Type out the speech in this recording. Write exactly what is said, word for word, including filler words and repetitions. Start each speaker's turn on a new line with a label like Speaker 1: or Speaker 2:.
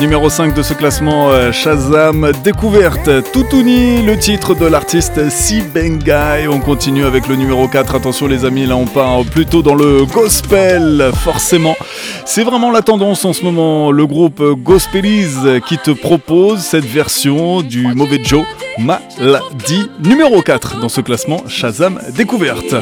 Speaker 1: numéro cinq de ce classement euh, Shazam Découverte. Toutouni, le titre de l'artiste Si Bengai. On continue avec le numéro quatre. Attention les amis, là on part plutôt dans le gospel, forcément. C'est vraiment la tendance en ce moment. Le groupe Gospelize qui te propose cette version du Mauvais Joe, Maladie, numéro quatre dans ce classement Shazam Découverte.